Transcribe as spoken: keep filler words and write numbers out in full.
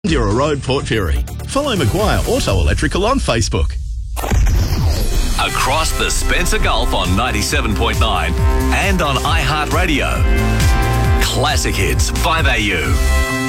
Dura Road, Port Pirie. Follow Maguire Auto Electrical on Facebook. Across the Spencer Gulf on ninety-seven point nine and on iHeartRadio. Classic Hits five A U.